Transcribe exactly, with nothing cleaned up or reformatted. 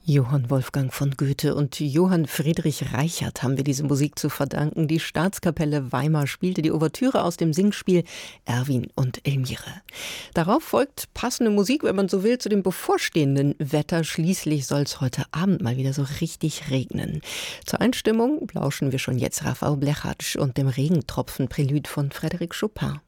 Johann Wolfgang von Goethe und Johann Friedrich Reichert haben wir diese Musik zu verdanken. Die Staatskapelle Weimar spielte die Ouvertüre aus dem Singspiel Erwin und Elmire. Darauf folgt passende Musik, wenn man so will, zu dem bevorstehenden Wetter. Schließlich soll es heute Abend mal wieder so richtig regnen. Zur Einstimmung lauschen wir schon jetzt Rafael Blechatsch und dem Regentropfen-Prälud von Frédéric Chopin.